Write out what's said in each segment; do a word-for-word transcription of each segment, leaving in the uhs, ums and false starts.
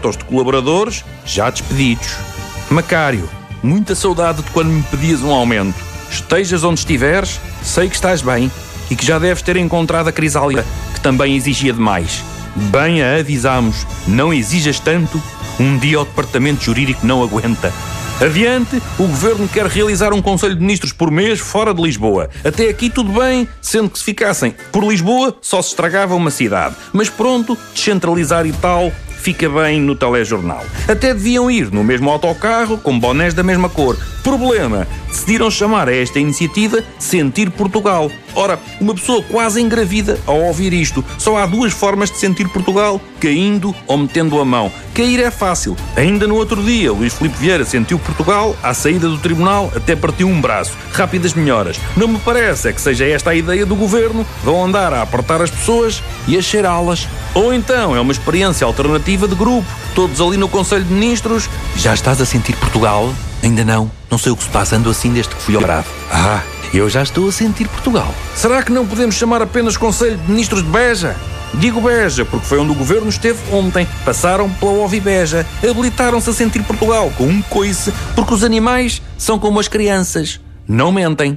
de colaboradores já despedidos. Macário, muita saudade de quando me pedias um aumento. Estejas onde estiveres, sei que estás bem e que já deves ter encontrado a Crisálida, que também exigia demais. Bem a avisámos, não exijas tanto, um dia o departamento jurídico não aguenta. Adiante, o Governo quer realizar um Conselho de Ministros por mês fora de Lisboa. Até aqui tudo bem, sendo que se ficassem por Lisboa só se estragava uma cidade. Mas pronto, descentralizar e tal, fica bem no telejornal. Até deviam ir no mesmo autocarro, com bonés da mesma cor. Problema, decidiram chamar a esta iniciativa Sentir Portugal. Ora, uma pessoa quase engravida ao ouvir isto. Só há duas formas de sentir Portugal, caindo ou metendo a mão. Cair é fácil. Ainda no outro dia, Luís Filipe Vieira sentiu Portugal, à saída do tribunal, até partiu um braço. Rápidas melhoras. Não me parece é que seja esta a ideia do Governo. Vão andar a apertar as pessoas e a cheirá-las. Ou então é uma experiência alternativa de grupo. Todos ali no Conselho de Ministros. Já estás a sentir Portugal? Ainda não. Não sei o que se passa, ando assim desde que fui operado. Ah, eu já estou a sentir Portugal. Será que não podemos chamar apenas Conselho de Ministros de Beja? Digo Beja, porque foi onde o Governo esteve ontem. Passaram pela Ovibeja. Habilitaram-se a sentir Portugal com um coice, porque os animais são como as crianças. Não mentem.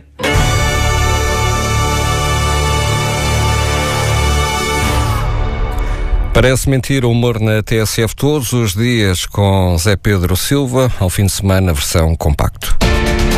Parece mentira o humor na T S F todos os dias com Zé Pedro Silva, ao fim de semana, versão compacto.